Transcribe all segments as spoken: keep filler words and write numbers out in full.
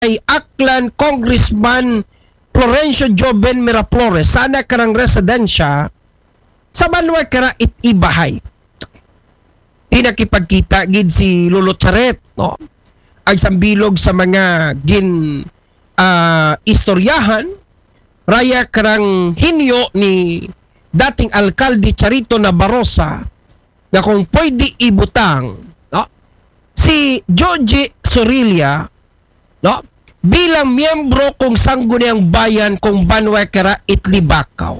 kay Aklan Congressman Florencio Joven Miraflores sana karang residensya sa Banwa kara it ibahay. Tinakipagkita gid si Lolo Charet, no? Ang sambilog sa mga gin uh, istoryahan raya karang hinyo ni dating alkalde Charito Nabarosa na kung pwede ibutang, no, si Georgie Sorilia, no, bilang miyembro kung sangguniang bayan kung Banwa kara Itlibakaw.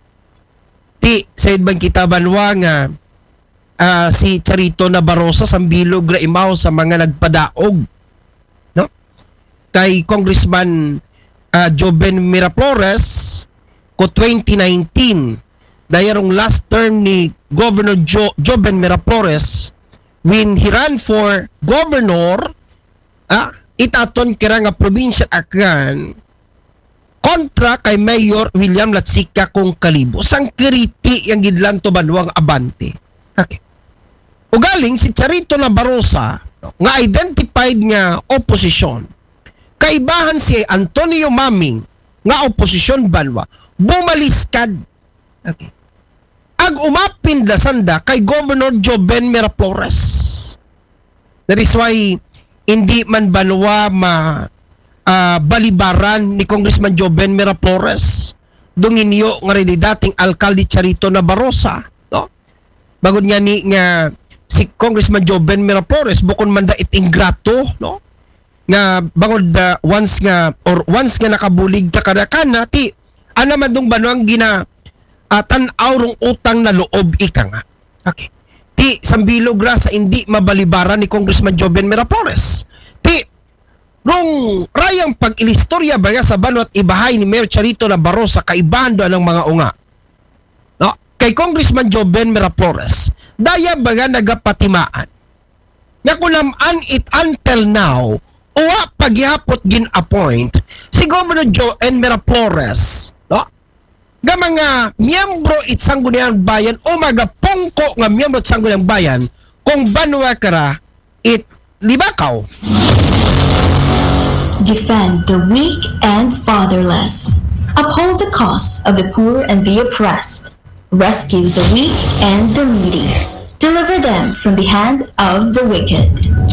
Ti sayod bang kita Banwa nga uh, si Charito Nabarosa sambilog ra imaw sa mga nagpadaog, no, kay Congressman uh, Joven Miraflores ko twenty nineteen. Dayarong last term ni Governor jo- Joven Miraflores when he ran for governor, ah, itaton kira nga probinsya akan kontra kay Mayor William Latsika kung kalibo. Sang kiriti yang gidlan to Banwang Abante. Okay. Ugaling si Charito Nabarosa, no, nga identified nga oposisyon. Kaibahan si Antonio Maming nga oposisyon Banwa. Bumaliskad. Okay. Ag umapin da sanda kay Governor Joven Miraflores. That is why hindi man Banwa ma uh, balibaran ni Congressman Joven Miraflores dungin yo nga rin dating alkalde Charito Nabarosa, no? Bagod nga ni nga si Congressman Joven Miraflores bukod man da it ingrato, no, nga bagod uh, once nga or once nga nakabulig ka kada kana ti ana man dong Banwang gina uh, tan-aw rong utang na loob ika nga. Okay. Ti sambilog ra sa hindi mabalibaran ni Congressman Joven Miraflores. Ti nung rayang pag-ilistorya baga sa Banwat ibahay ni Mayor Charito Nabarosa kaibahan do ang mga unga, no, kay Congressman Joven Miraflores daya baga nagapatimaan nga kunaman it until now uwa paghihapot gin-appoint si Governor Joven Miraflores, no, nga mga miyembro it sangguniang bayan o magapungko nga miyembro it sangguniang bayan kung Banwa kara it Libakaw. Defend the weak and fatherless. Uphold the cause of the poor and the oppressed. Rescue the weak and the needy. Deliver them from the hand of the wicked.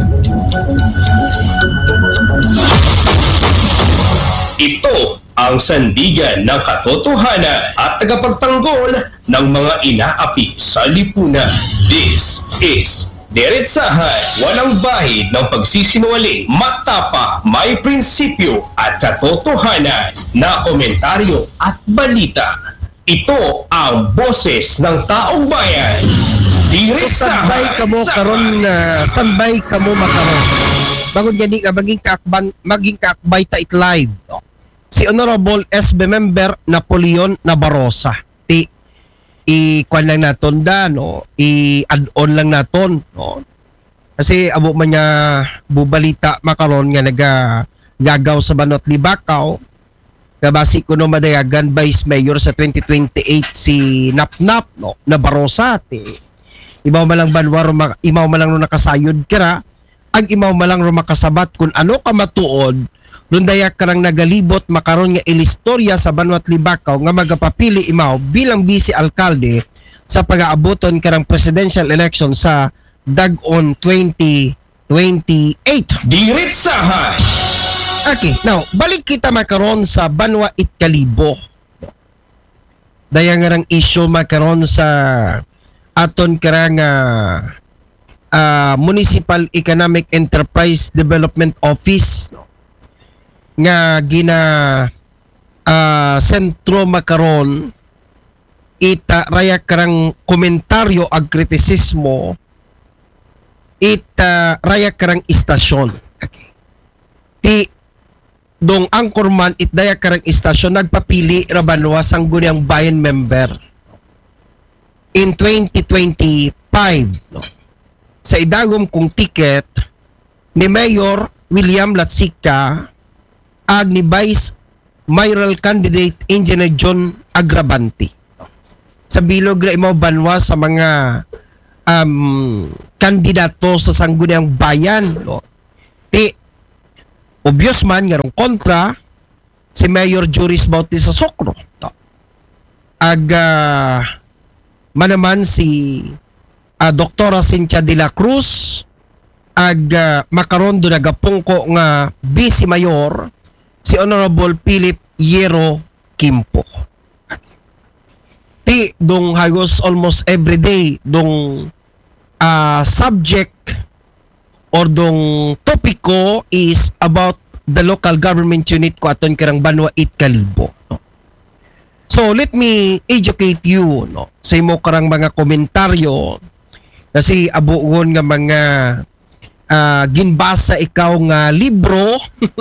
Ito ang sandigan ng katotohanan at tagapagtanggol ng mga inaapi sa lipunan. This is Diretsahan, walang bahid ng pagsisinungaling, matapa, may prinsipyo at katotohanan na komentaryo at balita. Ito ang boses ng taong bayan. So standby ka mo karon na uh, standby ka mo makaron. Bagod gani ka maging kaakban maging kaakbay ta it live, no? Si Honorable S B member Napoleon Nabarosa. Ti i-kwan lang naton da, no, i-add-on lang naton, no, kasi abo man nga bubalita makaron nga naga gagaw sa Banwat Libakaw kabasi ko no madayagan Vice Mayor sa twenty twenty-eight si Napnap, no, Nabarosa. Ti imaw malang Banwa imaw malang no nakasayod kira ag imaw malang ro makasabat kun ano ka matuod nun dayak karang nagalibot makaron nga ilistorya sa Banwat Libakaw nga magapapili imaw bilang vice alkalde sa pag-aaboton karang presidential election sa dag-on twenty twenty-eight. Diretsahan. Okay, now balik kita makaron sa Banwa Itkalibo. Daya nga rang issue makaron sa aton karang uh, uh, Municipal Economic Enterprise Development Office, no, nga gina uh, sentro makaron ita raya karang komentaryo ag kritisismo ita raya karang istasyon. Okay. Ti dong angkorman it daya karang istasyon nagpapili ra Banwa sangguniang bayan member in twenty twenty-five, no, sa idagom kong ticket ni Mayor William Latsika ag ni Vice Mayoral Candidate Engineer John Agrabante. Sa bilog ra imaw Banwa sa mga um, kandidato sa sangguniang bayan, no. Ti obvious man nga rong kontra si Mayor Juris Bautista Socro. No? Ag uh, manaman si uh, Doktora Cynthia de la Cruz ag uh, makaron do nagapungko nga Vice Mayor si Honorable Philip Yero Kimpo. Ti dong hagos almost every day dong uh, subject or dong topiko is about the local government unit ko aton karang Banwa It Kalibo. No? So let me educate you no sa imo karang mga komentaryo kasi abuon nga mga uh, ginbasa ikaw nga libro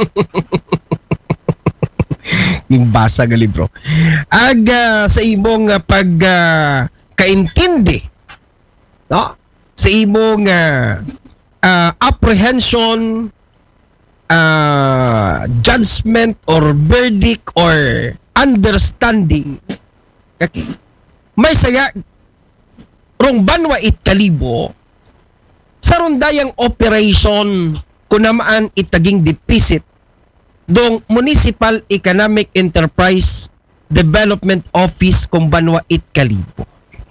ginbasa nga libro ag uh, sa imong uh, pag uh, kaintindi no sa imong uh, uh, apprehension uh, judgment or verdict or understanding. Okay. May saya rong Banwa It Kalibo sa rundayang operation kunamaan itaging deficit dong Municipal Economic Enterprise Development Office kung Banwa It Kalibo.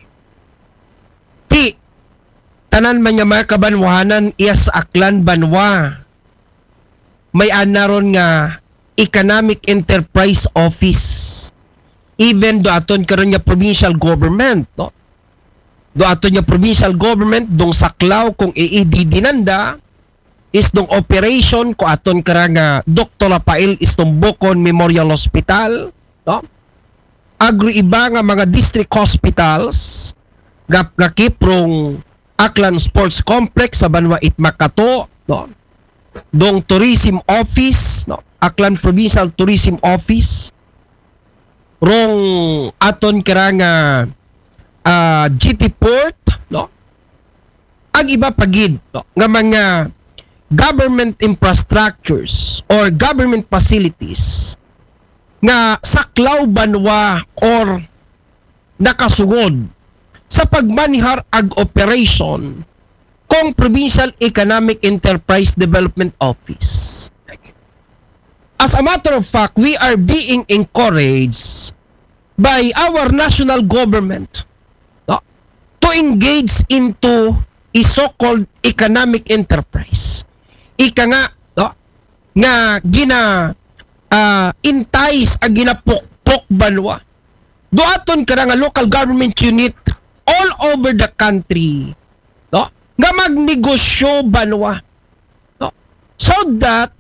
Ti tanan man nga mga kabanwahanan iya sa Aklan Banwa may anaron nga Economic Enterprise Office. Even do aton karon nga provincial government, no? Do aton nga provincial government dong saklaw kung iididinanda is dong operation ko aton karang nga Doctor Rafael Istombocon Memorial Hospital, no? Agri iba nga mga district hospitals gap gakiprong Aklan Sports Complex sa Banwa It Makato, no? Dong tourism office, no? Aklan Provincial Tourism Office rong aton karanga uh, G T Port, no? Ag iba pagid no? Nga mga government infrastructures or government facilities nga saklaw Banwa or nakasugod sa pagmanihar ag operation kong Provincial Economic Enterprise Development Office. As a matter of fact, we are being encouraged by our national government no, to engage into a so-called economic enterprise. Ika nga, no, nga gina uh, entice a ginapokpok Banwa. Doaton ka nga local government unit all over the country no, nga magnegosyo Banwa. No, so that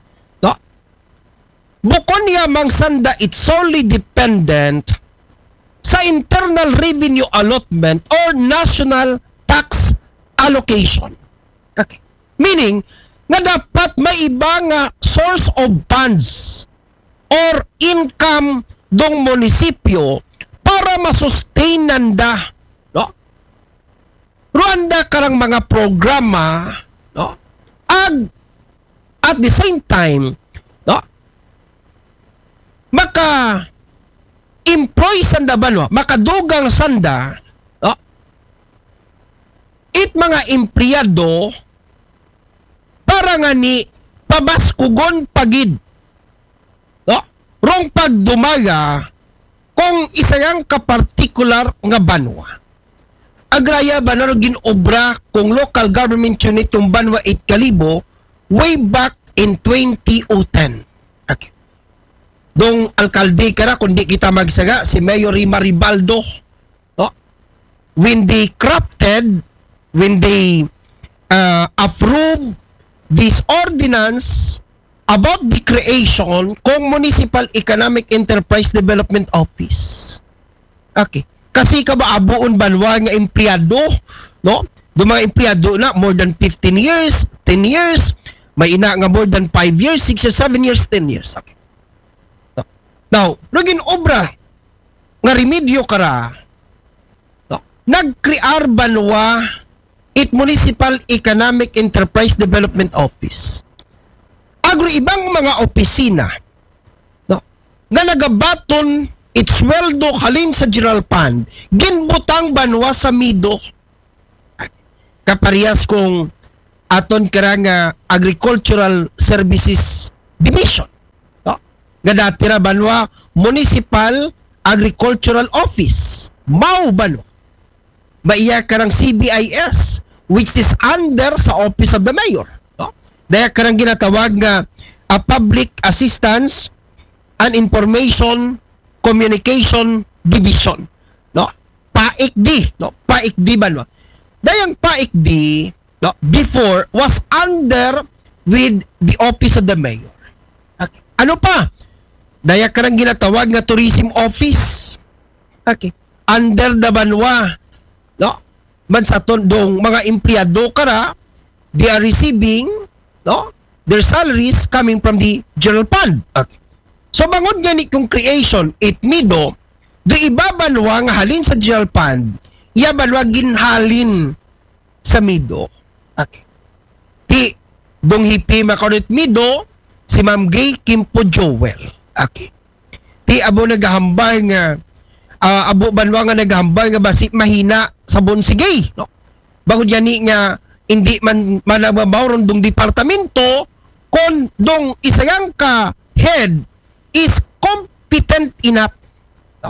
bukon niya mang sanda it's solely dependent sa internal revenue allotment or national tax allocation. Okay. Meaning, nga dapat may iba nga source of funds or income dong munisipyo para masustain nanda no? Ruanda karang mga programa no? Ag at the same time no? Maka employ sanda ba no? Makadugang sanda no? It mga empleyado para nga ni pabaskugon pagid no? Rong pagdumaga kung isayang kapartikular nga Banwa. Agraya ba na ginobra kung local government unit yung Banwa It Kalibo way back in twenty ten. Okay. Dong alkalde kara kundi kita magsaga si Mayor Rima Ribaldo no? When they crafted when they uh, approved this ordinance about the creation kong Municipal Economic Enterprise Development Office. Okay. Kasi ka ba abuon Banwa nga empleyado no? Do mga empleyado na more than fifteen years, ten years, may ina nga more than five years, six years, seven years, ten years. Okay. Now, naging obra nga remedyo kara no, nagkrear Banwa It Municipal Economic Enterprise Development Office. Agro ibang mga opisina no, nga nagabaton its sweldo halin sa general fund ginbutang Banwa sa Mido. Kaparehas kung aton kara nga agricultural services Division. No? Nga dati ra banwa Municipal Agricultural Office. Mao banwa. Maiya karang C B I S which is under sa Office of the Mayor. No? Daya karang ginatawag nga a Public Assistance and Information Communication Division. No? P A I C D, no? P A I C D banwa. Dayang P A I C D, no, before was under with the Office of the Mayor. Okay. Ano pa? Daya ka nang ginatawag nga Tourism Office. Okay. Under the banwa. No? Man sa tondong mga empleyado kara, they are receiving, no, their salaries coming from the general fund. Okay. So bangod nga ni kung creation, it mido, do iba banwa nga halin sa general fund, iya banwa ginhalin sa mido. Okay. Ti dong hipi makonit mido si Ma'am Gay Kimpo Joel. Okay. Ti abo nagahambay nga uh, abo banwa nga nagahambay nga basi mahina sabon si Gay, no? Bangod yani nga hindi man manababawron dong departamento kon dong isayang ka head is competent enough. No?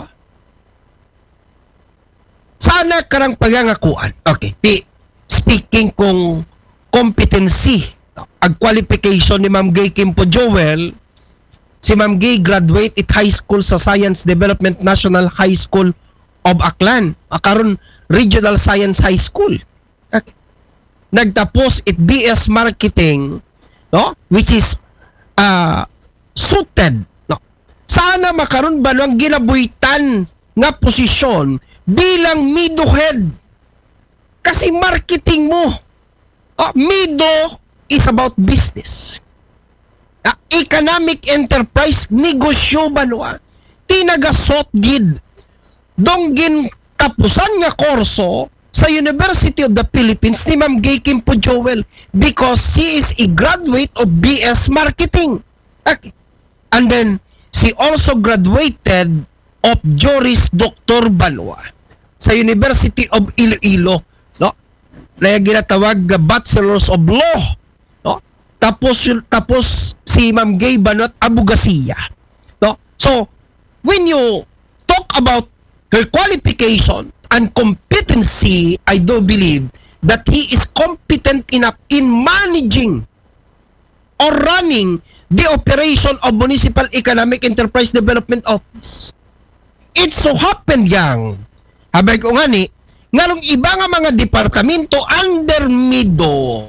Sana karang pagangakuan. Okay. Ti speaking kung competency, no? Ag qualification ni Ma'am Gay Kimpo Joel, si Ma'am Gay graduate it high school sa Science Development National High School of Aklan. Karon Regional Science High School. Okay. Nagtapos it B S Marketing, no? Which is uh, suited, no? Sana makaron ba ng ginabuhitan nga posisyon bilang middle head. Kasi marketing mo. Oh, middle is about business. Uh, economic enterprise, negosyo banwa. Tinagasot gid. Donggin tapusan nga kurso sa University of the Philippines ni Ma'am Gay Kimpo Joel because she is a graduate of B S Marketing. Okay. And then, she also graduated of Juris Doctor banwa sa University of Iloilo. No? Na ginatawag nga Bachelors of Law. No? Tapos, tapos si Ma'am Gay banwa abogasiya. No? So, when you talk about her qualification and competency, I do believe that he is competent enough in managing or running the operation of Municipal Economic Enterprise Development Office. It so happened yang, habay ko nga ni, ngalong iba nga mga departamento under mido,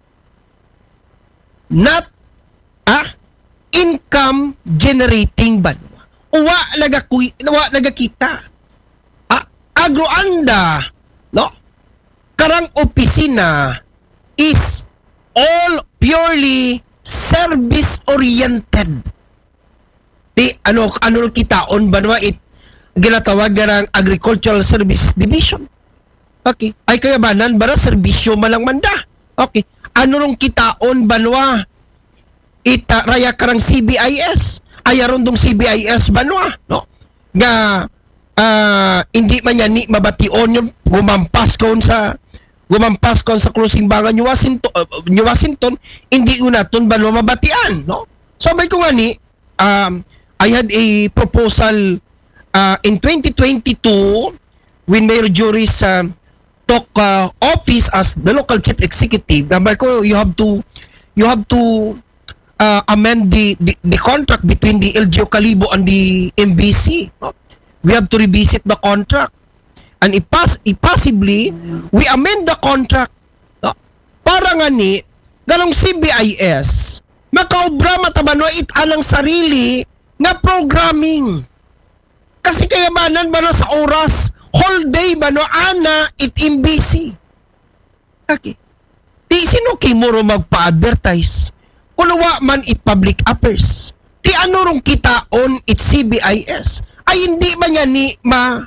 not ah, income generating banwa. Uwa nagakuy, uwa nagakita. Agroanda, no? Karang opisina is all purely service-oriented. Di, ano, ano kitaon ba naman it ginatawag ng Agricultural Services Division? Okay. Ay kayabanan, bara serbisyo malang manda. Okay. Ano nung kitaon ba naman ita raya karang C B I S? Ay aron dong C B I S ba naman? No? Nga Uh, hindi man yan ni mabation yung gumampas kon sa gumampas kon sa closing bangan New Washington, uh, New Washington hindi unaton ba no mabatian, no? So may ko nga ni um, I had a proposal uh, in twenty twenty-two when Mayor Juris uh, took uh, office as the local chief executive. Sabi ko you have to you have to uh, amend the, the the contract between the L G U Kalibo and the M B C, no? We have to revisit the contract. And if, pass, if possibly, we amend the contract. No? Para nga ni, ganong C B I S, makaobra matabano it alang sarili na programming. Kasi kayamanan ba na sa oras, whole day ba no, ana it M B C. Okay. Di sino kimuro magpa-advertise? Kunawa man it public affairs. Di ano rong kitaon it C B I S? Ay hindi man yan ni ma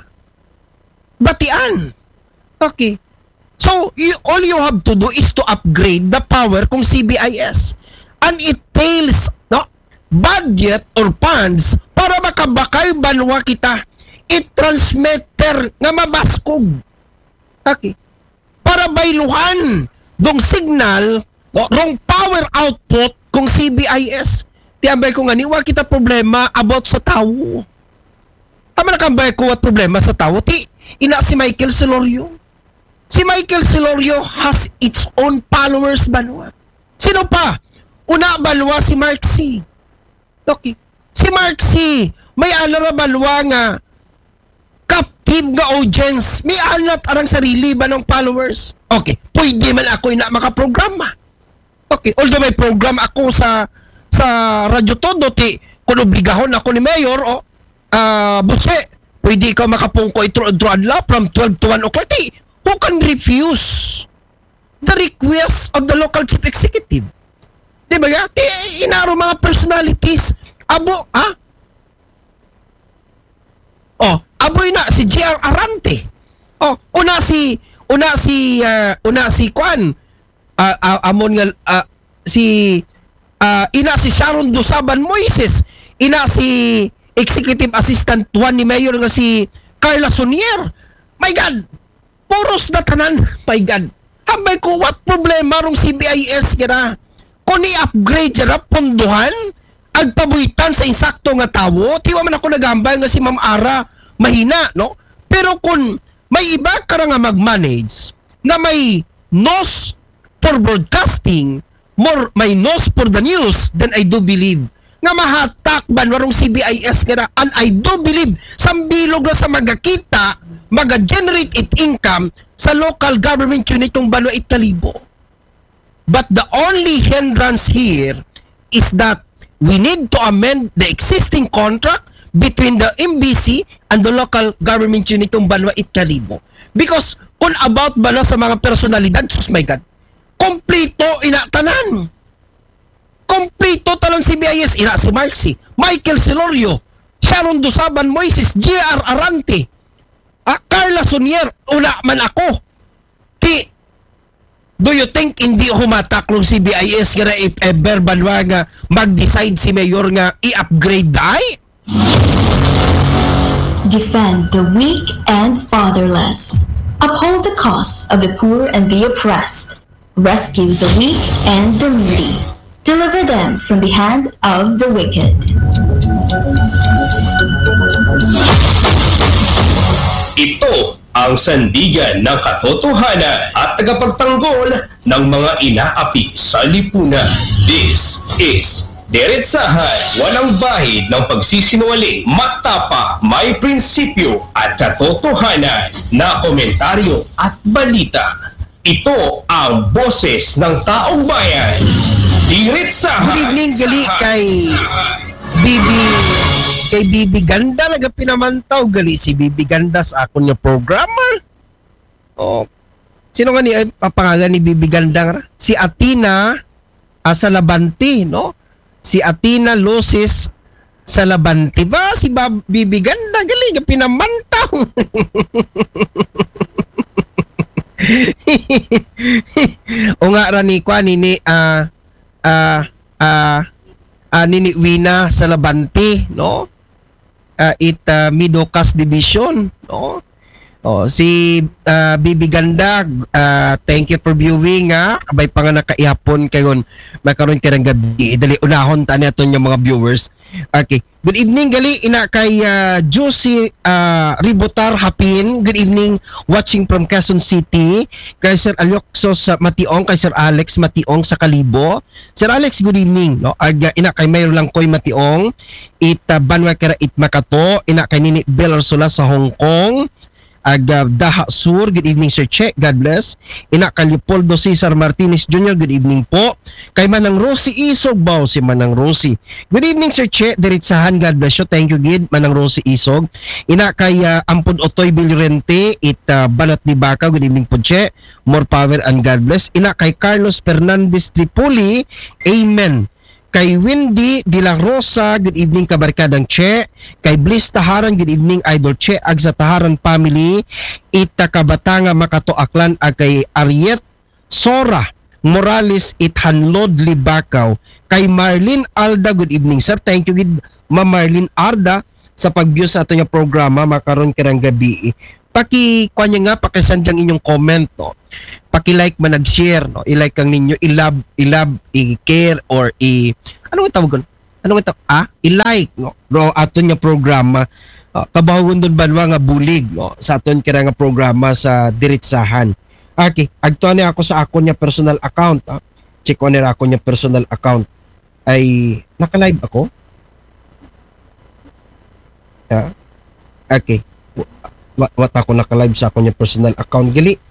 batian. Okay. So, you, all you have to do is to upgrade the power kung C B I S. And it tails, no, budget or funds para makabakay banwa kita. It transmitter nga mabaskog. Okay. Para bayluhan dong signal, no, rong power output kung C B I S. Tiambay ko nga ni, wa kita problema about sa tao. Tama na kambay ko what problema sa tao. Ti, ina si Michael Silorio. Si Michael Silorio has its own followers banwa. Sino pa? Una balwa si Mark C. Okay. Si Mark C. May alara balwa nga captive nga audience. May alat arang sarili ba ng followers? Okay. Pwede man ako ina makaprograma. Okay. Although may program ako sa sa Radyo Todo, ti kung obligahon ako ni Mayor, o uh, Buse, pwede ikaw makapungko itro-idro adla from twelve to one o'clock. Ti, who can refuse the request of the local chief executive? Diba ga? Ti, inaro mga personalities. Abo, ha? Oh, aboy na si J R Arante. Oh, una si una si uh, una si Kwan. Uh, uh, amon nga uh, si uh, ina si Sharon Dusaban Moises, ina si Executive Assistant one ni Mayor nga si Carla Sonier. My God, puros na tanan. My God, hambay ko what problema rong C B I S kira kung i-upgrade sila punduhan agpabuitan sa insakto nga tawo. Tiwa man ako nagambay nga si Ma'am Ara mahina, no? Pero kung may iba ka nga mag-manage na may nose for broadcasting, more may nose for the news, then I do believe nga mahatak ban warong C B I S kira, and I do believe sambilog na sa magakita maga-generate it income sa local government unit yung Banwa Italibo. But the only hindrance here is that we need to amend the existing contract between the M B C and the local government unit yung Banwa Italibo. Because kung about ba na sa mga personalidad, sus my God, kompleto ina tanan. Kompleto tanan si B I S, ina si Mark C, Michael Silorio, Sharon Dusaban Moises, J R Arante, ah, Carla Sonier, una man ako. Ti, do you think hindi humatak ng C B I S nga if ever banwa nga mag-decide si Mayor nga i-upgrade dahi? Defend the weak and fatherless. Uphold the cause of the poor and the oppressed. Rescue the weak and the needy. Deliver them from the hand of the wicked. Ito ang sandigan ng katotohanan at tagapagtanggol ng mga inaapi sa lipunan. This is Diretsahan, walang bahid ng pagsisinungaling, matapa, may prinsipyo at katotohanan na komentaryo at balita. Ito ang boses ng taong bayan. Diretsahan. Good evening, gali kay Bibi kay Bibi Ganda naga pinamantaw gali si Bibi Ganda sa akon nga programa. Oh. Sino nga ni ay papangalan ni Bibi Ganda? Si Atina Asalabanti, no? Si Atina Lucis Salabanti ba? Si Bab- Bibi Ganda gali nga pinamantaw. O nga ra ni kwa ni ah ah ah uh, nini Wina Salabanti, no? Uh, it uh, Midocas Division, no? Oh, si uh, Bibi Ganda, uh, thank you for viewing ha. Abay pa nga nakaihapon kayon. Makaroon ka ng gabi. Dali unahon ta naton yung mga viewers. Okay. Good evening gali ina kay uh, Josie uh, Ribotar Hapin. Good evening watching from Quezon City. Kay Sir Alyoxo sa Mationg, kay Sir Alex Mationg sa Kalibo. Sir Alex, good evening, no? Ag ina kay Mayor Langkoy Mationg, it uh, Banwa Kara it Makato, ina kay Nini Bel Arsula sa Hong Kong. Aga Daha Sur, good evening Sir Che, God bless. Ina kay Leopoldo Cesar Martinez Junior, good evening po. Kay Manang Rosie Isog Bao, si Manang Rosie. Good evening Sir Che, diretsahan, God bless you. Thank you Gid, Manang Rosie Isog. Ina kay uh, Ampod Otoy Bilrente, it uh, Balot ni Baka, good evening po Che. More power and God bless. Ina kay Carlos Fernandez Tripoli, amen. Kay Wendy De La Rosa, good evening kabarkadang Che. Kay Bliss Taharan, good evening Idol Che. Ag sa Taharan family, ita kabatanga Makato Aklan. Ag kay Ariet Sora Morales, it Hanlod Libakaw. Kay Marlene Alda, good evening sir. Thank you gid Ma Marlene Arda sa pag-view sa ato nga programa makaron kirang gabi. Paki kunya nga pakisandang inyong comment, no. Paki-like man nag-share, no. I-like kang ninyo, i-love, i-love, i-care or i ano ang tawag ano ito? Ah, i-like, no? No, aton nga programa. Uh, kabahungon doon banwa nga bulig, no? Sa aton kira nga programa sa Diretsahan. Okay, agto ni ako sa akon nga personal account. Ah. Check ko nila ako nga personal account. Ay, naka-live ako? Yeah. Okay. Wat, wat ako naka-live sa akon nga personal account. Gali.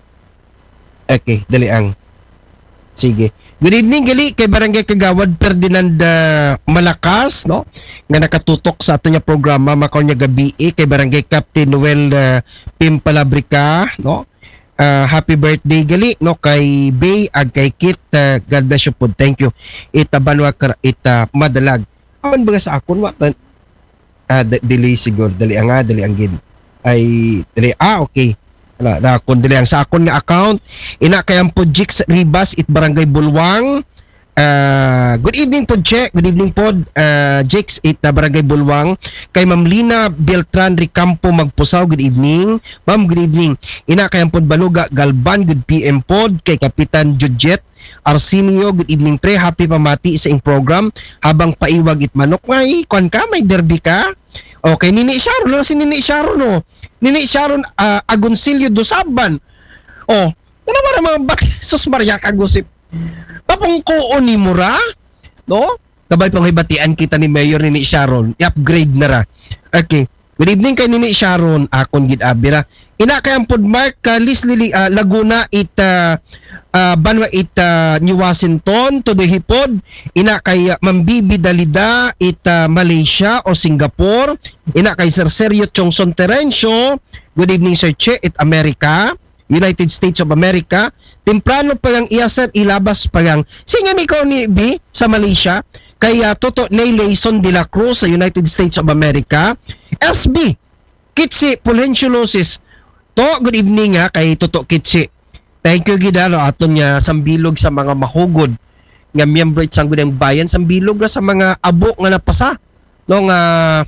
Okay, dali ang. Sige. Good evening, gali, kay Barangay Kagawad Ferdinand uh, Malakas, no? Nga nakatutok sa ato nga programa, makaw niya gabi, eh, kay Barangay Captain Noel uh, Pimpalabrica, no? Uh, happy birthday, gali, no? Kay Bay, ag kay Kit, uh, God bless you po, thank you. Ita banwa, ita madalag. Awan ba sa akon, watan? Ah, dili siguro, dali ang nga, dali ang gid. Ay, dali, ah, okay. Na, na kundili ang sa akon nga account ina kayang po Jix Ribas it Barangay Bulwang. Uh, good evening po Che, good evening po uh, Jix it uh, Barangay Bulwang. Kay Ma'am Lina Beltran Ricampo Magpusaw, good evening ma'am, good evening. Ina kayang po Baluga Galban, good P M pod. Kay Kapitan Judjet Arsenio, good evening pre, happy pamati sa ing program habang paiwag it manok. Ngay kwan ka, may derby ka. Okay, Nini Sharon, no? Si Nini Sharon, no? Nini Sharon, uh, Agoncillo Dosaban. Oh, ano ba mga bat? Sus Maria kagusip. Papungkuon ni Mura, no? Kabay pang hibatian kita ni Mayor Nini Sharon. I-upgrade na ra. Okay. Good evening kay Nini Sharon. Akon gid abira. Ina kay ampod Mark uh, Lislili uh, Laguna it uh, uh, Banwa it uh, New Washington to the hipod. Ina kay uh, Mambibi Dalida it uh, Malaysia o Singapore. Ina kay Sir Sergio Chongson Terencio. Good evening Sir Che it America, United States of America. Temprano pa yang iya sir ilabas pa yang singa ni ko ni B sa Malaysia. Kaya Toto Neyleson de la Cruz sa United States of America. S B Kitsi Pulentulosis. To, good evening ha kay Toto Kitsi. Thank you gidalo aton nga sambilog sa mga mahugod nga miyembro it sang gudang bayan, sambilog ra sa mga abo nga napasa no nga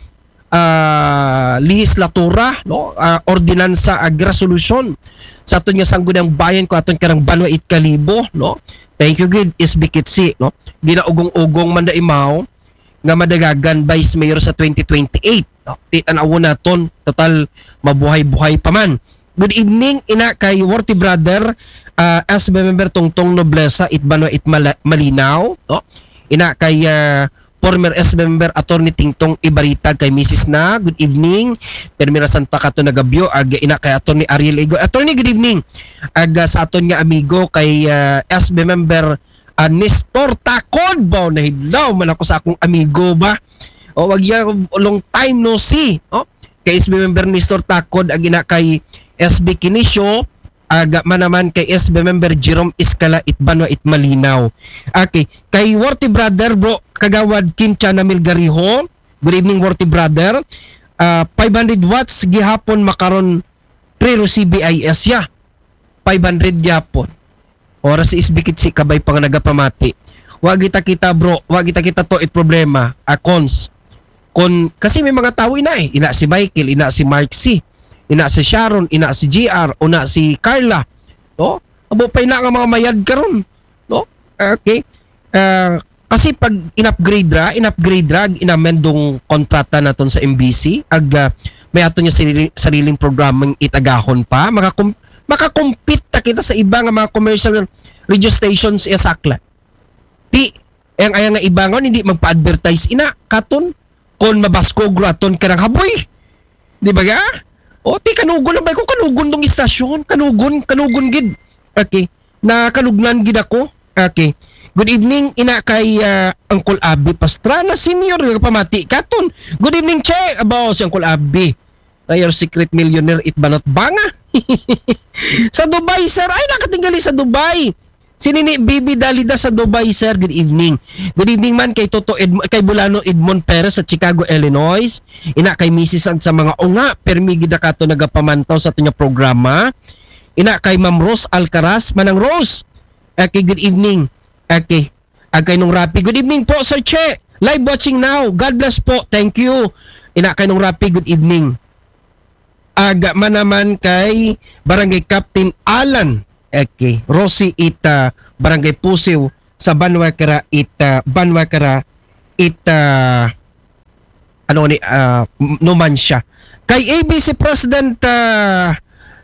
uh, legislatura no uh, ordinansa ag resolution sa aton nga sangguniang bayan ko aton karang Banwa it Kalibo no. Thank you gid S B Kitsi no. Ginaugong-ugong man da imaw nga madagagan vice mayor sa twenty twenty-eight no. Titanaw naton total mabuhay-buhay pa man. Good evening ina kay Worthy Brother uh, as member Tongtong Noblesa it Banwa it Mal- Malinaw no. Ina kay uh, former S member Attorney Tingtong Ibaritag kay Missus na good evening. Permirasan pa kato nagabyo ag ina kay Attorney Ariel Ego. Attorney good evening. Ag uh, sa aton nga amigo kay uh, S B member uh, Nestor Takod ba na hidlaw man ako sa akong amigo ba. O wag ya long time no see. Oh, kay S B member Nestor Takod ag ina kay S B Kinisyo aga man naman kay S B member Jerome Iskala it Banwa it Malinaw. Okay, kay Worthy Brother bro Kagawad Kincha na Milgariho. Good evening Worthy Brother. Uh, five hundred watts gihapon makaron pre C B I S ya. five hundred gihapon. Oras si S B Kitsi kabay pang nagapamati. Wag kita kita bro, wag kita kita to it problema. Akons. Kon kasi may mga tao ina eh. Ina si Michael, ina si Mark C. Ina si Sharon, ina si G R, una si Carla. No? Abo pa ina nga mga mayad karon. No? Okay. Uh, kasi pag in-upgrade ra, in-upgrade ra, inamendong kontrata naton sa M B C, ag uh, may ato niya sariling, sariling programang itagahon pa, makakum makakompete ta kita sa iba nga mga commercial radio stations isakla. Ti, ang ayang nga iba nga hindi magpa-advertise ina katon kon mabaskog raton karang haboy. Di ba ga? O, ti, kanugon na ba ko? Kanugon tong istasyon. Kanugon, kanugon gid. Okay. Na kanugnan gid ako. Okay. Good evening, ina kay uh, Uncle Abi Pastrana, senior, pamati katon. Good evening, Che. About si Uncle Abi. Rayar secret millionaire it banat banga. Sa Dubai, sir. Ay, nakatinggali sa Dubai. Sinini Bibi Dalida sa Dubai, sir. Good evening. Good evening man kay Toto Edm- kay Bulano Edmond Perez sa Chicago, Illinois. Ina kay Missus ag sa mga unga permi gid kato nagapamantaw sa tunya programa. Ina kay Ma'am Rose Alcaraz, Manang Rose. Okay, good evening. Okay. Ag kay nung Rapi. Good evening po, Sir Che. Live watching now. God bless po. Thank you. Ina kay nung Rapi, good evening. Aga man naman kay Barangay Captain Alan. Okay, Rosie ita Barangay Pusiw sa Banwa Kara ita Banwa Kara it uh, ano ni uh, numansya kay A B C President uh,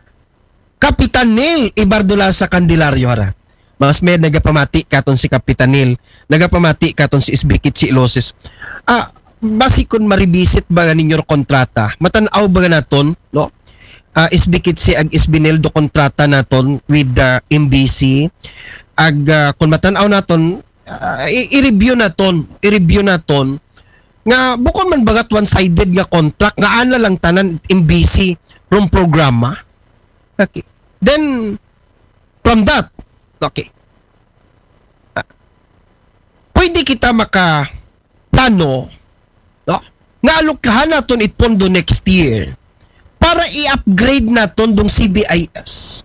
Kapitan Neil Ibardula sa Candelario hara. Mas may nagapamati katon si Kapitan Neil, nagapamati katon si Isbikit si Iloses. Ah, basikon maribisit ba ninyo kontrata? Matanaw ba naton, no? Uh, Isbikit si ag Isbinel do kontrata naton with the M B C. Ag uh, kung matanaw naton, uh, i-review naton, i-review naton nga bukod man bagat one-sided nga contract nga ana lang tanan M B C from programa. Okay. Then from that, okay. Uh, pwede kita maka plano, no? Nga alokahan naton it pondo next year para i-upgrade naton dong C B I S.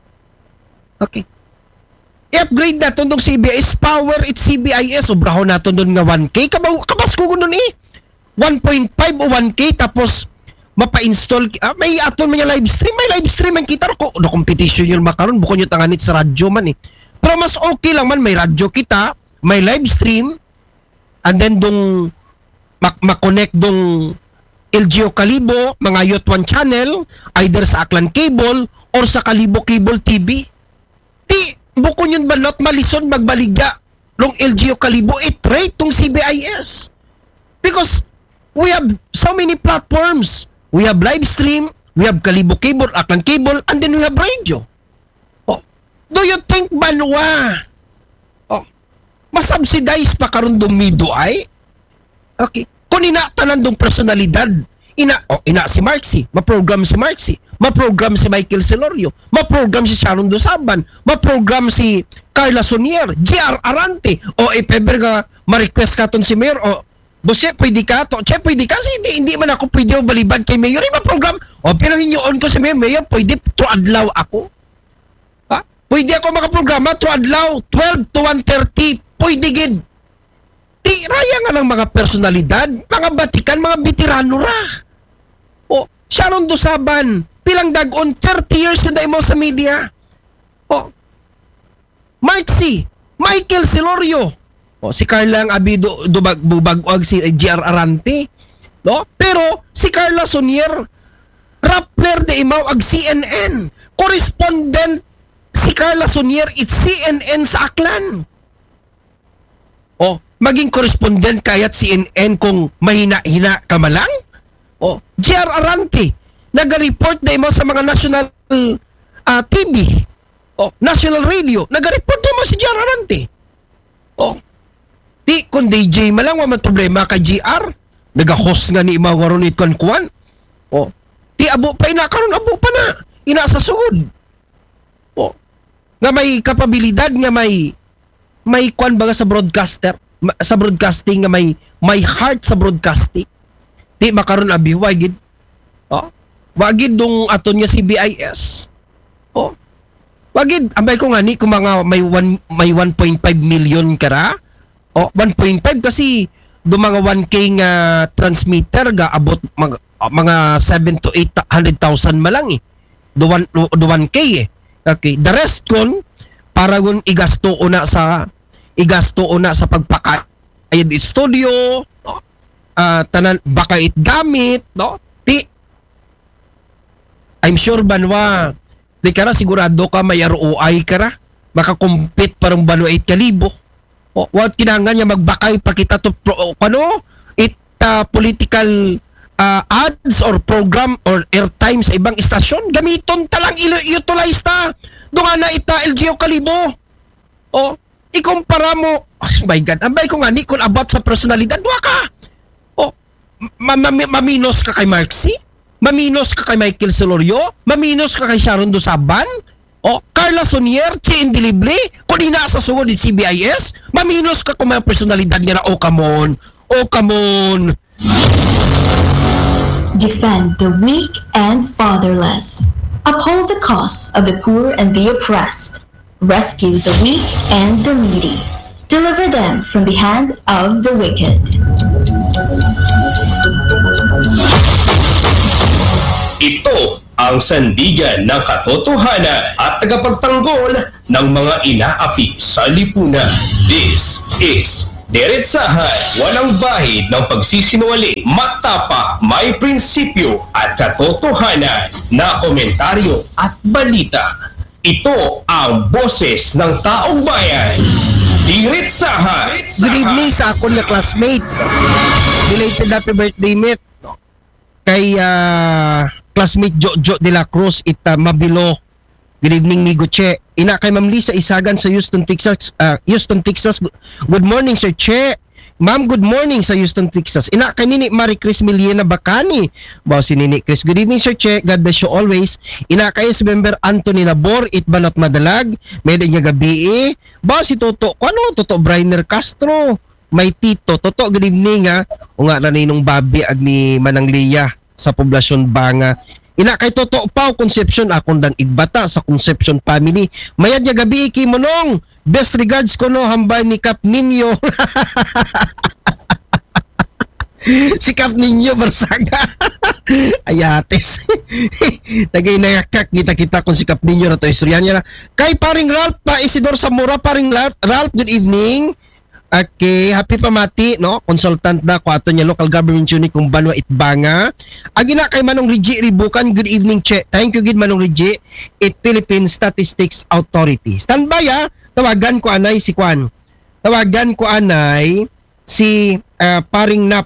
Okay. I-upgrade naton dong C B I S, power it C B I S, sobrahon naton doon nga one K, kabaw, kabas ko nun eh. one point five o one K, tapos mapa-install, ah, may aton mga live stream, may live stream ang kita ko, no competition yun makaroon, bukod yung tanganit sa radyo man eh. Pero mas okay lang man, may radyo kita, may live stream, and then dong mak- makonect dong L G O Kalibo, mga Youth One channel, either sa Aklan Cable or sa Kalibo Cable T V. Di, bukod yun balot, malison magbaliga long L G O Kalibo, it-rate tong C B I S. Because we have so many platforms. We have live stream, we have Kalibo Cable, Aklan Cable, and then we have radio. Oh, do you think banwa? Oh, masubsidize pa karon dong mido ay? Okay. Kung ina tanan dong personalidad, ina oh, ina si Marxie, ma-program si Marxie, ma-program si Michael Celorio, ma-program si Sharon Dosaban, ma-program si Carla Sonier, J R Arante, o if ever nga ma-request ka ton si Mayor, o Bosye, pwede ka to. Che, pwede ka. Kasi hindi, hindi man ako pwede balibad kay Mayor. Iba program. O, pero hinyoon ko si Mayor. Mayor, pwede to adlaw ako. Ha? Pwede ako makaprograma to adlaw twelve to one thirty. Pwede gid. Di, raya nga ng mga personalidad, mga batikan, mga veterano ra. O, Sharon Dosaban, pilang dagon, thirty years na mo sa media. O, Marxie, Michael Celorio, o, si Carla ang abido dubag bubag-og si J R Arante, no? Pero si Carla Sonier, Rappler de imaw ag C N N, correspondent si Carla Sonier it's C N N sa Aklan. O, maging correspondent kayat C N N kung mahina-hina ka malang? O, J R Arante, naga-report de imaw sa mga national uh, T V, o, national radio, naga-report de imaw si J R Arante. O, di, kung D J malang, waman problema kay G R. Nag-host nga ni Imaw Waronit Kwan-Kwan. O, di, abo pa ina, karon abo pa na. Ina sa sugod. O, nga may kapabilidad, nga may, may kwan baga sa broadcaster, sa broadcasting, nga may, may heart sa broadcasting. Di, makaroon abi, wagid. O, wagid dong aton nga C B I S. O, wagid, ambay ko nga ni, kung mga may, one, may one point five million kara, o, one point five kasi do mga one K nga transmitter ga abot mga, mga seven to eight hundred thousand malang eh. Do one, do one K eh. Okay, the rest kon para gun igasto una sa igasto una sa pagpakayad studio, no? Uh, tanan baka it gamit, no? Ti I'm sure banwa di kara sigurado ka may R O I kara makakompete parang balo eight kalibo. O, wag kinangan niya magbakay pa kita to pro, ano, it uh, political uh, ads or program or airtime sa ibang istasyon. Gamiton talang i-utilize ta. Doon na ita L G O Kalibo. O, ikumpara mo, oh my God, ambay ko nga ni kung about sa personalidad, duwa ka. O, ma- ma- maminos ka kay Marxie, maminos ka kay Michael Celorio, maminos ka kay Sharon Dosaban, o, Carla Sonier, Chi Indelible, kung ina sa sugod ni C B I S, maminos ka kung may personalidad niya na, oh, come on, oh, come on. Defend the weak and fatherless. Uphold the cause of the poor and the oppressed. Rescue the weak and the needy. Deliver them from the hand of the wicked. Ito ang sandigan ng katotohanan at tagapagtanggol ng mga inaapi sa lipunan. This is Diretsahan, walang bahid ng pagsisinungaling, matapa, may prinsipyo at katotohanan na komentaryo at balita. Ito ang boses ng taong bayan. Diretsahan. Good evening sa akong na classmate. Belated happy birthday, mate. Kay ah, classmate Jojo de la Cruz ita Mabilo. Good evening, Migo Che. Ina kay Ma'am Lisa Isagan sa Houston, Texas. ah, Houston, Texas. Good morning, Sir Che. Ma'am, good morning sa Houston, Texas. Ina kay Nini Marie Chris Miliena Bacani. Bao si Nini Chris. Good evening, Sir Che. God bless you always. Ina kay si member Anthony Nabor, Itbanat Madalag. May niya gabi eh. Bao si Toto. Ano? Toto Brainer Castro. May Tito. Toto, good evening ha. O nga na ninong babi ag ni Manang Leia sa poblasyon Banga. Ina kay Toto Pao Concepcion akong dang igbata sa Concepcion family. Mayad niya gabi iki monong. Best regards ko no hambay ni Kap Ninyo. Si Kap Ninyo Barsaga. Ayates. Nagay nakak kita-kita kung si Kap Ninyo na to istorya niya na. Kay paring Ralph pa Isidor Zamora, paring Ralph, Ralph good evening. Okay, happy pamati, no? Consultant na ko ato niya local government unit kung Banwa Itbanga. Agi na kay Manong Rigi Ribukan, good evening, Che. Thank you, good Manong Rigi. It Philippine Statistics Authority. Standby ha, tawagan ko anay si Kwan. Tawagan ko anay si uh, paring Nap.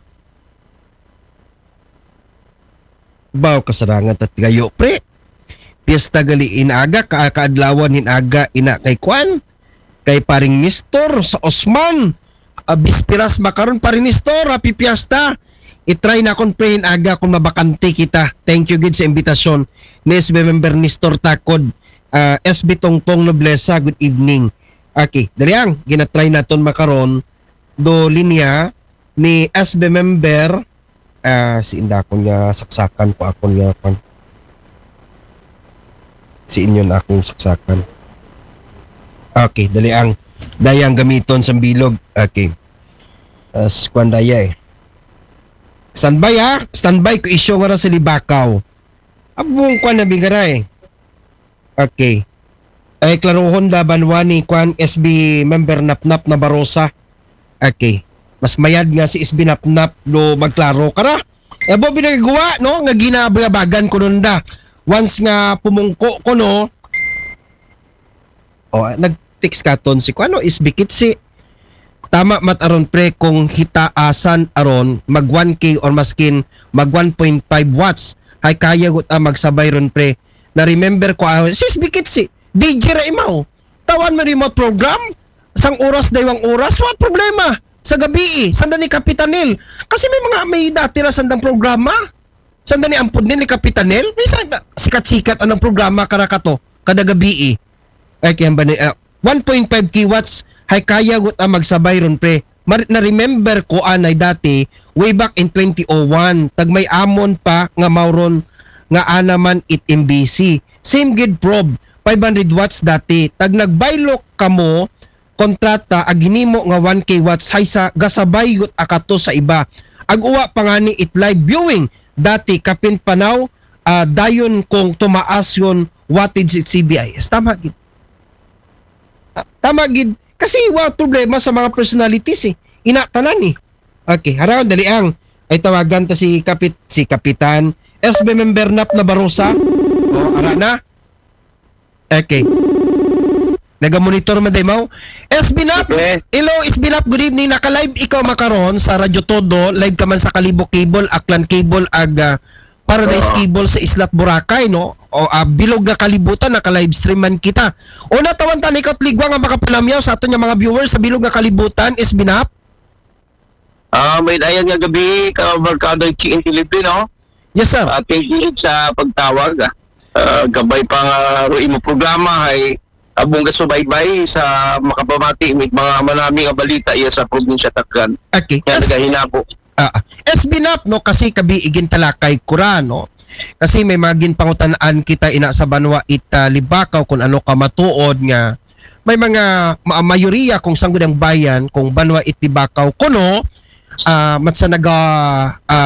Baw kasarangan at gayo, pre. Piyesta gali inaga, kaadlawan hinaga ina kay Kwan. Kay paring Nestor sa Osman. Uh, bispiras makaron paring Nestor, happy piyesta. I-try na akong prayin aga kung mabakante kita. Thank you gid sa imbitasyon. Ni S B member Nestor Takod. Uh, S B Tongtong Noblesa, good evening. Okay, daliang, ginatry naton makaron do linya ni S B member uh, si inda ko niya saksakan ko ako niya pan. Si inyo na akong saksakan. Okay, dali ang dayang gamiton sa bilog. Okay. As uh, kwan daya eh. Standby ha? Standby ko isyo nga ra sa Libakaw. Abong kwan na bigara eh. Okay. Ay klarohon da banwani kwan S B member Napnap na Barosa. Okay. Mas mayad nga si S B Napnap do magklaro kara. Ebo binagawa no nga ginabayabagan ko nun da. Once nga pumungko ko no. Oh, nag text katon si kuano is bikit si tama mat aron pre kung hitaasan aron mag one K or maskin mag one point five watts ay kaya gut ah, magsabay ron pre na remember ko ah, sis bikit si D J ra imaw tawan mo remote program sang oras daywang oras what problema sa gabi eh sanda ni Kapitanil kasi may mga may dati ra sandang programa sanda ni ampun ni Kapitanil may sikat-sikat anong programa karakato kada gabi eh ay kaya ba ni uh, one point five kilowatts hay kaya gut ang magsabay ron pre. Mar- na-remember ko anay dati way back in twenty oh one tag may amon pa nga mauron nga anaman it M B C. Same gid prob five hundred watts dati tag nagbaylok kamo kontrata ag hinimo nga one kilowatts hay sa gasabay gut akato sa iba. Ag uwa pa nga ni it live viewing dati kapin panaw uh, dayon kung tumaas yon wattage it C B I. Tama gid. Tama gid kasi wa problema sa mga personalities eh. Inatanan eh. Okay, haraw dali ang ay tawagan ta si kapit si Kapitan S B member Nap na Barosa. O ara na. Okay. Naga-monitor man day mo. S B Nap. Hello, S B Nap. Good evening. Naka-live ikaw makaron sa Radyo Todo. Live ka man sa Kalibo Cable, Aklan Cable ag uh, Paradise Cable sa Islat Boracay no o uh, bilog nga kalibutan naka-live stream man kita. O natawan ta ni Ligwa nga makapalamyaw sa aton nga mga viewers sa bilog nga kalibutan is binap. Ah, uh, may dayan nga gabi ka barkada Chicken Delivery no. Yes sir. Uh, thank you sa pagtawag. Uh, gabay pa nga uh, imo programa ay abong gasubaybay sa makabamati with mga manami nga balita iya sa probinsya Tacloban. Okay. Nga nagahinabo. Ah, S B N A P no kasi kabi igin talakay kura no. Kasi may magin pangutanaan kita ina sa Banwa ita Libakaw kung ano ka matuod nga may mga ma- mayoriya kung sanggol ang bayan kung Banwa it Libakaw kuno uh, matsa naga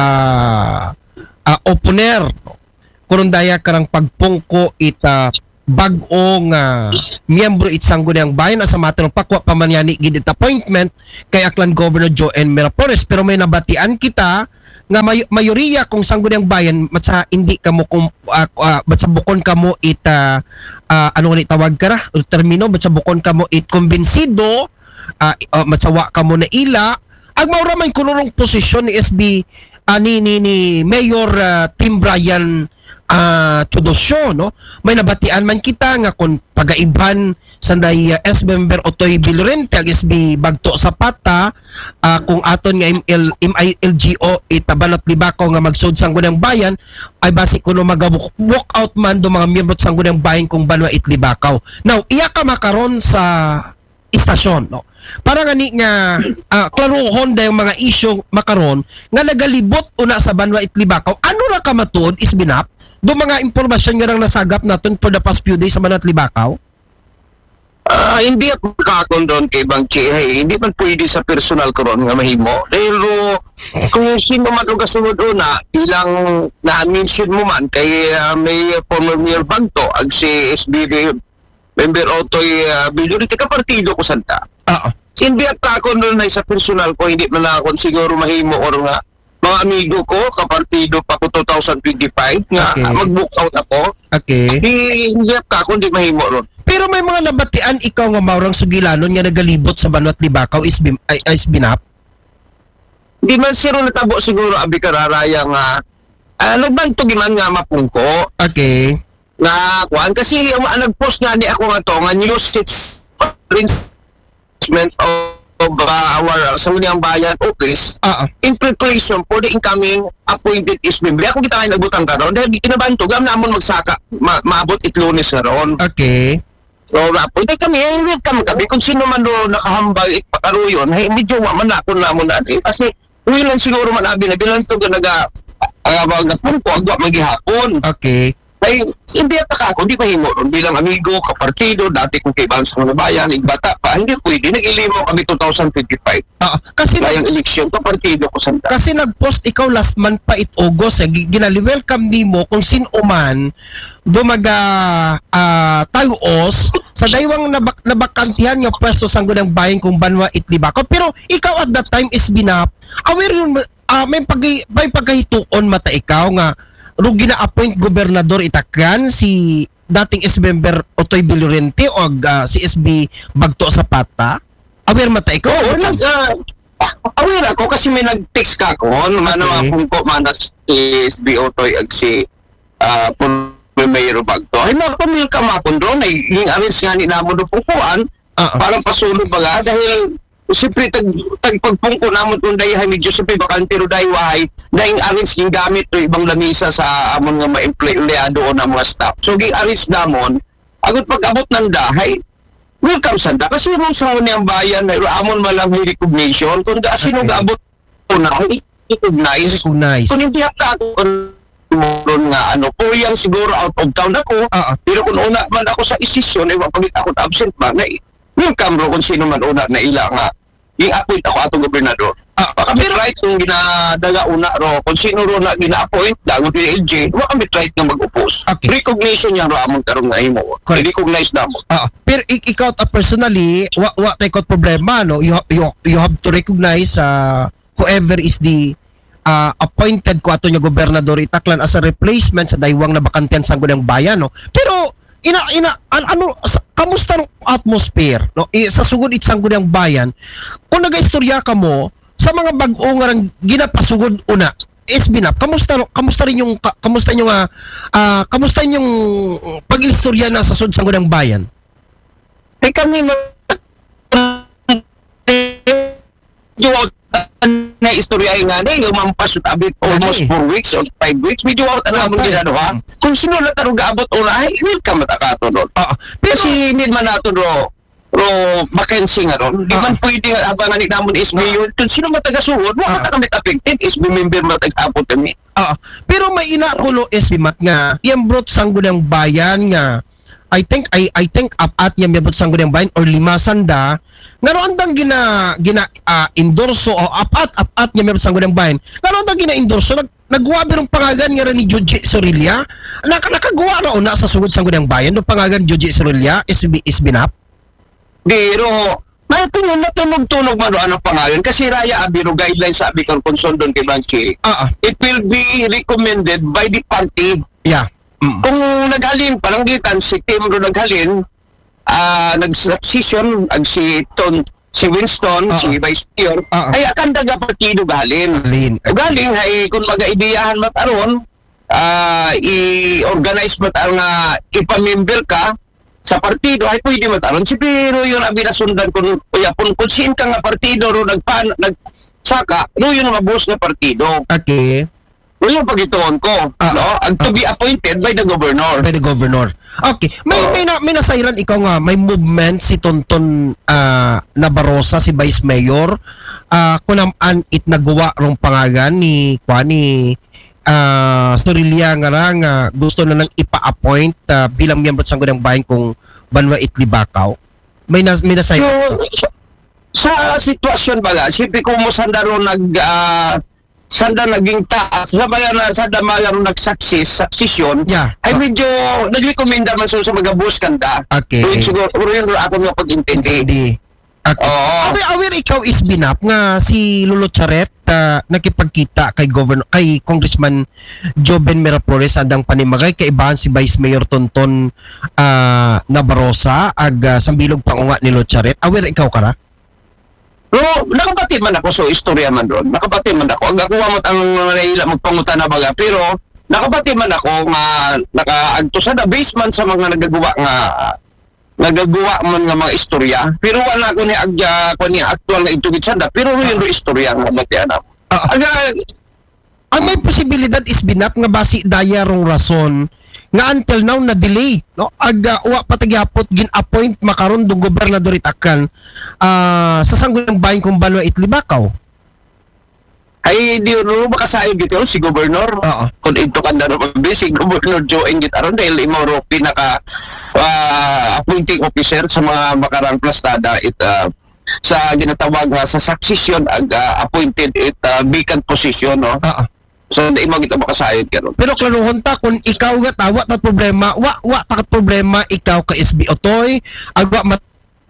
uh, uh, oponer no. Kurundaya karang pagpungko ita bag-ong uh, miyembro itsang gunang bayan as a matter of pakwa pamanyani gidit appointment kay Aklan Governor Joel Miraflores, pero may nabatian kita nga may mayoriya kung sangguniang bayan matsa hindi kamo kung uh, uh, matsa bukon kamo it uh, uh, ano ni tawag kara termino matsa bukon kamo it kumbinsido uh, uh, matsawa kamo na ila ang maura man kunurong posisyon ni S B uh, ni, ni ni Mayor uh, Tim Brian uh, Chodosyo, no? May nabatian man kita nga kung pagaiban sanday uh, S B member Otoy Bilorente ag S B Bagto Zapata uh, kung aton nga M L G O itabanat libakaw nga magsud sang gunang bayan ay basi kuno mag-walk out man do mga miyembro sang gunang bayan kung banwa itlibakaw. Now, iya ka makaron sa istasyon, no? Para nga ni nga uh, klaruhon da yung mga isyu makaron nga nagalibot una sa banwa itlibakaw. Ano ra ka matuod is binap do mga impormasyon nga rang nasagap naton for the past few days sa banwa itlibakaw? Ah, hindi ako makakondon kay Bang Chi. Hey, hindi man pwede sa personal karon nga mahimo. Dahil uh, kung sino man ang kasunod una, ilang na-mention mo man kay uh, may former Mayor Bagto ag si S B member Otoy uh, Bilorente ka partido ko santa. Oo. Hindi ako doon na sa personal ko, hindi man ako siguro mahimo or nga mga amigo ko, kapartido pa ko two thousand twenty-five nga Okay. mag-book out ako. Okay. Hindi, hindi ako, hindi mahimo ron. Pero may mga nabatian ikaw nga maurang sugilanon nga nagalibot sa banwa itlibakaw is bim, ay, is binap. Di man siro natabo siguro abi kararaya nga uh, nagbantog man nga mapungko Okay. na kuan kasi ang ang nag-post nga ni ako nga to nga news it's arrangement of, of uh, our sa Munyang Bayan office Oo. in preparation for the incoming appointed is member. Ako kita kayo nagbutang karon dahil kinabantog am namon magsaka ma, maabot it Lunes karon. Okay. So, appointed kami, eh, welcome kami. Kung sino man do nakahambay ipakaruyon, hey, medyo wa man ako namon natin. Kasi, uwilan siguro man abi na bilang ito naga agawag na punto, agwa magihapon. Okay. Ay, hindi at ako, hindi mahimo ron. Bilang amigo, kapartido, dati kong kaibahan sa mga bayan, bata pa, hindi pwede. Nag-ilimo kami two thousand twenty-five. Oo. Kasi Kayang eleksyon, kapartido ko sa kasi nag-post ikaw last month pa it August eh, Gi- ginali-welcome nimo kung sino man dumaga uh, tayos sa daywang nabak nabakantihan nga pwesto sang gunang bayan kung banwa itlibakaw. Pero ikaw at that time is binap aware yun uh, may pag may pagkahituon mata ikaw nga rug gina-appoint gobernador Itakyan si dating S B member Otoy Bilorente o uh, si S B Bagto Zapata. Aware mata ikaw? Oo, nag, uh, aware ako kasi may nag-text ka ko. Ano Okay. akong ko manas si S B Otoy ag si uh, may Mayor Bagto. Ay, napamil ka makon doon. Ay, yung arrange nga ni namo do pupuan, Oo. parang pasulod ba nga dahil siyempre tag, tag pagpungko namon kung dayahay medyo siyempre bakante ro daywahay dahil arrange yung gamit o ibang lamisa sa amon nga ma-empleyado o na mga staff. So, ging arrange namon, agot pag-abot ng dahay, welcome sanda. Kasi nung sa Munyang Bayan, may amon malang recognition. Kung da, sino Okay. gaabot ko na, recognize. Recognize. Kung hindi ka ako, ron nga ano, po yan siguro out of town ako. Oo. Pero kung una man ako sa isisyon, eh, pagit ako absent ba, na welcome ro kung sino man una na ila nga. Yung appoint ako atong gobernador. Ah, Baka may pero right kung ginadaga una ro, kung sino ro na gina-appoint, dago P L J, wala kami right nga mag-oppose. Okay. Recognition yan ro among karong nga imo. Correct. Recognize na mo. Ah, pero ik ikaw ta personally, wa wa tay kot problema no. You, you you have to recognize uh, whoever is the uh, appointed ko ato nga gobernador Itaklan as a replacement sa daywang na bakantiyan sa gunang bayan no. Pero ina ina an, ano sa, kamusta ang atmosphere no I, sa sugod itsang gunang bayan kung nagaistorya ka mo sa mga bag-o nga rang ginapasugod una is binap kamusta kamusta rin yung ka, kamusta yung uh, uh, kamusta yung pag-istorya na sa sud sang gunang bayan? Eh kami na medyo out na istorya nga na yung mampas at abit almost Ano eh? four weeks or five weeks medyo out na naman Okay. ginano ha kung sino na tarong gaabot o na ay welcome at akato doon Ah, pero kasi hindi man nato ro ro vacancy nga ron di man pwede nga abangan ni namon is mayor kung sino matagasuhod wala Ah. ka kami affected is may member matagapot kami ah, pero may inakulo is bimat nga iyembrot sang gunang bayan nga I think I I think apat niya miyabot sang gunang bayan or lima sanda ngaron andang gina gina uh, endorso o apat apat niya miyabot sang gunang bayan ngaron andang gina endorso nag nagwa birong pangagan nga rin ni Joji Sorilla. Naka nakagawa ra una sa sugod sang Gudang Bayan no pangagan Joji Sorilla is is binap. Pero natin na tunog-tunog man ano pangalan kasi Raya Abiro guidelines sabi kang konsondon kay Banchi. Ah, ah. It will be recommended by the party. Yeah. Mm. Kung naghalin palanggitan si Tim ro naghalin ah nag-succession ang si Ton si Winston, Uh-uh. si Vice Mayor, Uh-uh. ay akan daga partido galin. Alin. Galing ay kung mag-aidiyahan mat aron, ah i-organize mat aron nga ipamember ka sa partido ay pwede mat aron. Si pero yun abi nasundan kun kuya kung kung siin ka nga partido ro nagpan nagsaka, ro yun ang mabus nga partido. Okay. Ro yung pagituon ko, Ah, no? Ang to ah. be appointed by the governor. By the governor. Okay. May Oo. may na, may nasairan ikaw nga may movement si Tonton ah, Nabarosa si Vice Mayor ah kunaman it nagawa rong pangagan ni kwa ni ah Sorilla nga ra nga gusto na nang ipa-appoint ah, bilang miyembro sa Gudang Bayan kung Banwa Itlibakaw. May nas may So, nasairan. sa, sa sitwasyon ba nga, siyempre kung mo sandaro nag ah, sanda naging taas, sa mga na sanda mga nag-success, succession, Yeah. ay medyo nag-recommenda man sa sa mga bus kanda. Okay. So, siguro, siguro yun ako nga pag-intindi. Hindi. Okay. Oo. Aware, aware ikaw is binap nga si Lolo Charet ah, nakipagkita kay governor kay Congressman Joven Miraflores adang panimagay kay ibahan si Vice Mayor Tonton ah, Nabarosa ag ah, sambilog pangunga ni Lolo Charet. Aware ikaw kara? Pero nakabati man ako so istorya man doon. Nakabati man ako. Ang nakuha mo ang nahila magpangutan na baga. Pero nakabati man ako nga nakaagto sa na base man sa mga nagagawa nga nagagawa man nga mga istorya. Pero wala ko ni agya ko ni actual na itugid sanda. Pero yun yung istorya nga matiana. Ah, Aga ang may posibilidad is binap nga basi daya rong rason nga until now na delay no aga wa patagyapot gin-appoint makaron do gobernador itakan ah sa Sangguniang Bayan kung Banwa Itlibakaw. ay di ro makasayo dito si gobernador. Oo. Kung ito ka na ro si gobernador Joe Engit aron dahil imo ro pinaka ah, appointing officer sa mga makarang plastada it ah, sa ginatawag nga sa succession ag ah, appointed it ah, vacant position no. Ah, ah. So di mo kita makasayod karon. Pero klaruhon ta kung ikaw nga tawa ta problema, wa wa ta problema ikaw ka S B Otoy, agwa mat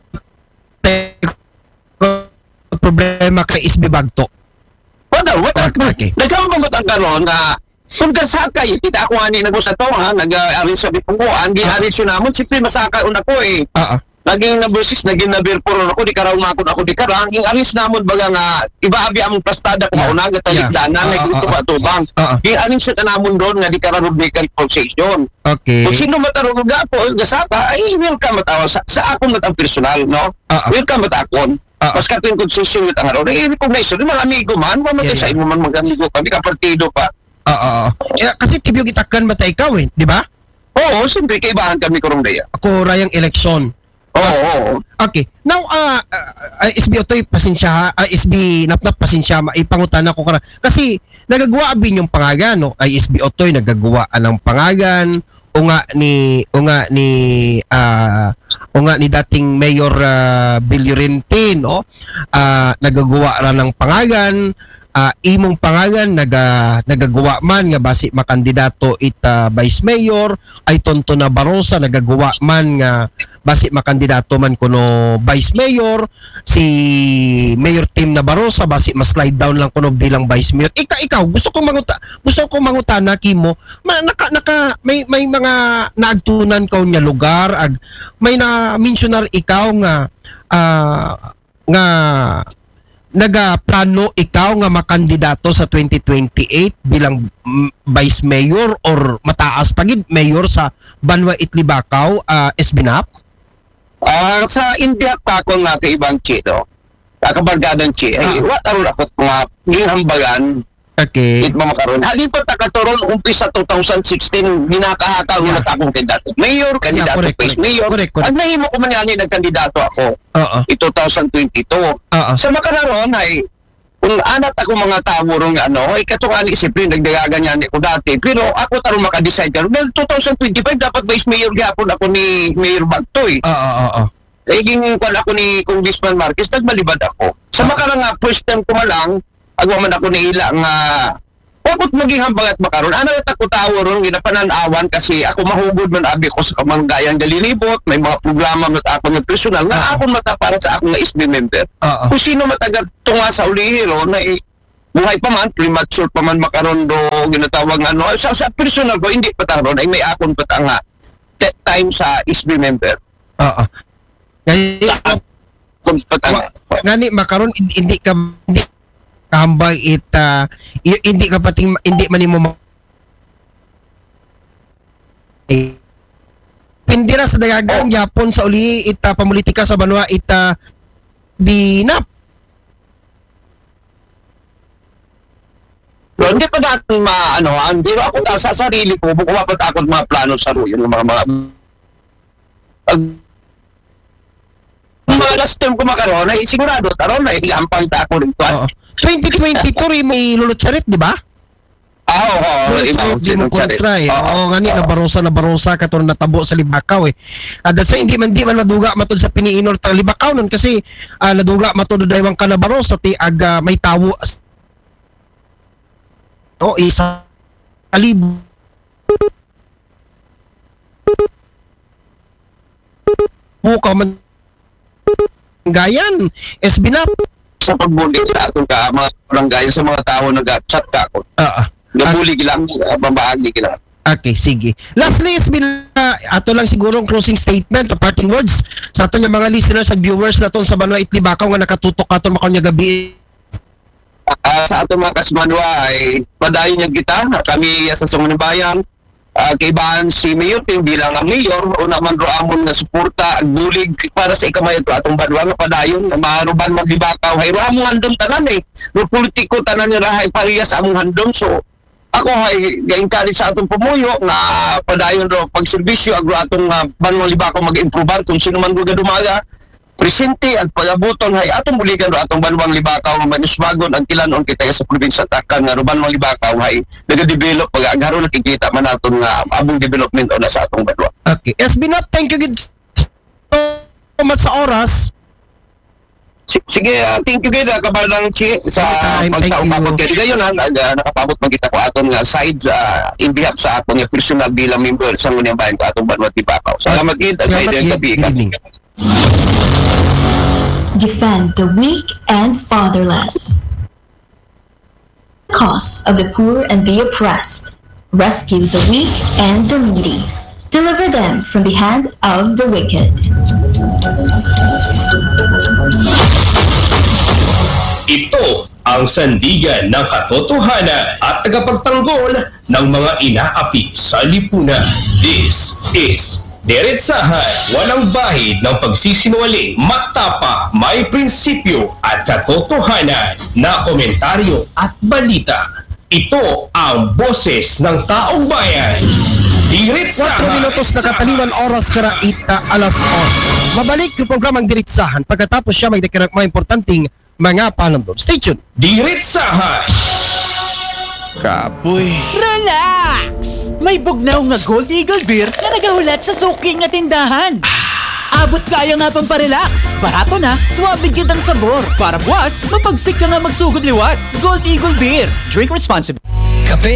problema kay S B Bagto. Wala, wala. Okay. Nagkamamot ang karon nga kung kasakay, kita ako ani nag sa to ha, nag-arin sa bipunguan, gi-arin siya namon, siyempre masakay una ko eh. Ah, ah. Naging number six, naging number four ako, di karaw makon ako, di karang, yung aris namon baga nga, iba-abi among plastada ko Yeah. mauna, gatalik Yeah. dana, Ah, may ah, gusto ah, ba tubang. ah, ah. Yung aris siya namon doon, nga di karaw vacant position. Okay. Kung sino matarong nga po, gasaka, ay welcome matawa, sa, sa akong matang personal, no? Ah, ah. Welcome matakon. Ah, ah. Mas kating concession with ang araw, i-recognize yun, mga amigo man, mga Yeah, yeah, sa yeah. imo man mag-amigo pa, di ka partido pa. Ah, ah, ah. Eh, kasi tibyo gitakan mata ikaw eh, di ba? Oo, siyempre, kaibahan kami kurong daya. Ako rayang eleksyon. Oo, oo. Okay. Now, ah uh, S B Otoy, pasensya, uh, S B Napnap, pasensya, ipangutan ako kara. Kasi, nagagawa abin yung pangagan, no? Ay, S B Otoy, nagagawa ng pangagan, o nga ni, o nga ni, ah, o nga ni dating Mayor uh, Bill Llorente, no? Ah, nagagawa ra ng pangagan, ah, imong pangagan naga nagagawa man nga basi makandidato it ah, Vice Mayor ay Tonton Nabarosa nagagawa man nga basi makandidato man kuno Vice Mayor si Mayor Tim Nabarosa basi ma-slide down lang kuno bilang Vice Mayor. Ika ikaw gusto ko manguta gusto ko mangutana kimo ma, naka, naka may may mga naagtunan kaw nya lugar ag may na mentionar ikaw nga ah, nga nagaplano ikaw nga makandidato sa twenty twenty-eight bilang mm, Vice Mayor or mataas pagid Mayor sa Banwa Itlibakaw, uh, S B N A P? Ah, sa India pa ako nga kay ibang chi, no? Kabargadan chi. Ay, Ah. what aron ako mga ginhambagan, Okay. it mamakaroon. Halipot nakaturon umpisa two thousand sixteen, ginakahata Yeah. ulat akong kandidato. Mayor, kandidato, correct, vice correct. mayor. Correct, correct. Ang nahimo ko man yan, nagkandidato ako Oo. in two thousand twenty-two. Oo. Sa makaroon ay, kung anat ako mga tao rong ano, ay katong ani siyempre nagdagagan yan ko dati. Pero ako tarong makadecide karon. Well, twenty twenty-five dapat vice mayor gyapon ako ni Mayor Bagtoy. Oo, oo, oo. Naging kwan ako ni Congressman Marquez, nagbalibad ako. Sa Ah. makarang nga, first time ko malang, agwa man ako ni ila nga Wakot maging hambangat makaron. Ano yung takot-tawo ron, ginapananawan kasi ako mahugod man abi ko sa kamanggayang galilibot, may mga programa mat ako ng personal na Ah. ako mata para sa ako nga S B member. Oo. Kung sino matagal tunga sa ulihiro na i- buhay pa man, premature pa man makaron do, ginatawag nga, ano, sa, sa personal ko, hindi pa taron, ay may akon pa ta nga te- time sa S B member. Oo. Gani, Kung pa ta nga. gani makaron hindi, hindi ka hindi kahambay it ah, i- hindi ka pating hindi man mo ma- eh, hindi ra sa dagagang Yapon sa uli ita pamulitika sa banwa ita binap. So, hindi pa natin maano, ang biro ako ta sa sarili ko, bukuha pa takot mga plano sa ruyo, yung mga mga Ag- mga last term ko makaroon, ay sigurado, taron na, igampang ta ako rito. Oo. twenty twenty-two rin may Lolo Charit, di ba? Ah, oo, oo, Lolo iba Charit ko di mo kontra eh. Oo, nga ni oo. nabarosa nabarosa katong natabo sa Libakaw eh. Ah, that's why hindi man di man naduga matod sa piniinol ta Libakaw nun kasi ah, naduga matod daywang ka nabarosa ti aga may tawo. O isa alibo. Buka man gayan S B na. Sa pagbuli sa atong ka, mga barangay, sa mga tao nag-chat ka ako. Ah, ah. Nabuli gilang, uh, babahagi gilang. Okay, sige. Lastly, is bin, uh, ato lang siguro ang closing statement, parting words sa ato nga mga listeners and viewers naton sa Banwa Itlibakaw nga nakatutok aton makaw niya gabi. Ah, sa atong mga kasmanwa ay padayon niya kita, kami sa Sungunang Bayan, uh, kaibahan si Mayor Ting bilang ang mayor, una man ro amon nga suporta, agbulig para sa ikamayo to atong banwa nga padayon, na maaruban maglibakaw, hay ro among handom tanan eh, ro politiko tanan nga rahay parehas among handom, so ako ay ga-encourage sa atong pumuyo na padayon ro pagserbisyo agro atong uh, banwang libakaw mag-improbar kung sino man ro gadumaga presente at pagabuton hay atong buligan ro atong banwang libakaw nga manusbagon ang kilanon kita sa probinsya Takan nga ro banwang libakaw hay nagadevelop pag agaro nakikita man naton nga abong development o na sa atong banwa. Okay. S B Not, thank you good so much sa oras. Si- Sige, uh, thank you gid kabalang Chi sa Anytime, thank pagsaupabot you. kay gayon ha nag, uh, nakapabot magkita ko aton nga sides uh, in behalf sa aton nga personal bilang member sa Ngunang Bayan ko atong banwa Libakaw. Salamat gid at Salamat, kay good gabi. good evening. Defend the weak and fatherless. Cause of the poor and the oppressed. Rescue the weak and the needy. Deliver them from the hand of the wicked. Ito ang sandigan ng katotohanan at tagapagtanggol ng mga inaapi sa lipunan. This is Diretsahan, walang bahid ng pagsisinungaling, matapa, may prinsipyo at katotohanan na komentaryo at balita. Ito ang boses ng taong bayan. Diretsahan. four minutos na kataliwan oras kara ita alas os. Mabalik yung programang Diretsahan pagkatapos siya magdeklarang mga importanteng mga panambon. Stay tuned. Diretsahan. Kapoy. Relax! May bugnaw nga Gold Eagle Beer na nagahulat sa suki nga tindahan. Abot kaya nga pang parelax. Barato na, suwabe kitang sabor. Para buwas, mapagsik ka nga magsugod liwat. Gold Eagle Beer. Drink responsibly.